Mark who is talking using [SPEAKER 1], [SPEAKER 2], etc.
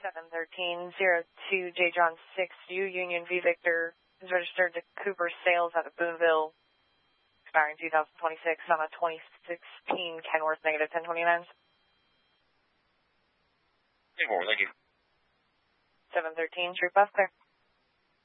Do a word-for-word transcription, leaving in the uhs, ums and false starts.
[SPEAKER 1] seven thirteen zero two J John six U Union V Victor is registered to Cooper Sales out of Boonville, expiring two thousand twenty-six on a twenty sixteen Kenworth negative ten twenty-nines.
[SPEAKER 2] Hey, more, thank you.
[SPEAKER 1] seven thirteen, Troop Buff, clear.